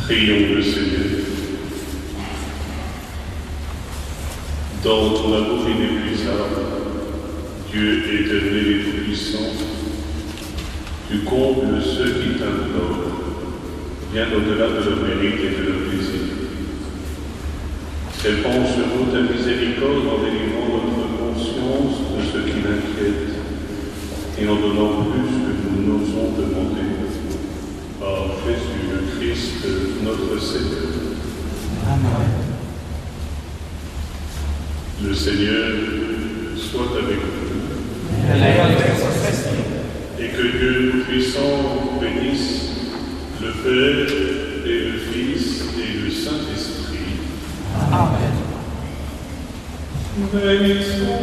Prions le Seigneur. Dans ton amour inépuisable, Dieu éternel et tout-puissant, tu combles ceux qui t'implorent, bien au-delà de leur mérite et de leur plaisir. Répands sur nous ta miséricorde en délivrant notre conscience de ce qui l'inquiète et en donnant plus que nous n'osons demander. Par Jésus le Christ, notre Seigneur. Amen. Le Seigneur soit avec vous. Et que Dieu Tout-Puissant bénisse le Père et le Fils et le Saint-Esprit. Amen. Bénissons